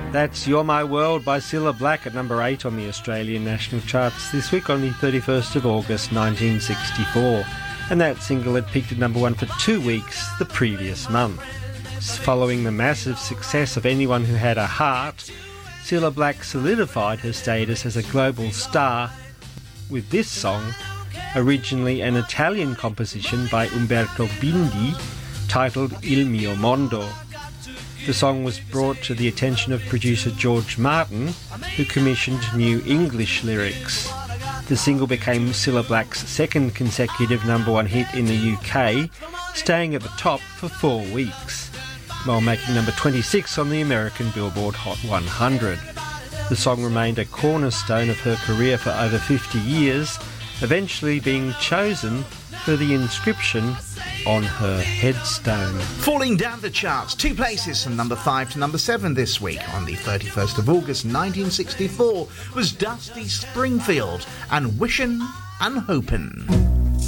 That's You're My World by Cilla Black at number 8 on the Australian national charts this week on the 31st of August 1964. And that single had peaked at number 1 for 2 weeks the previous month. Following the massive success of Anyone Who Had a Heart, Cilla Black solidified her status as a global star with this song, originally an Italian composition by Umberto Bindi, titled Il Mio Mondo. The song was brought to the attention of producer George Martin, who commissioned new English lyrics. The single became Cilla Black's second consecutive number 1 hit in the UK, staying at the top for 4 weeks, while making number 26 on the American Billboard Hot 100. The song remained a cornerstone of her career for over 50 years, eventually being chosen for the inscription on her headstone. Falling down the charts, 2 places from number 5 to number 7 this week on the 31st of August 1964 was Dusty Springfield and Wishin' and Hopin'.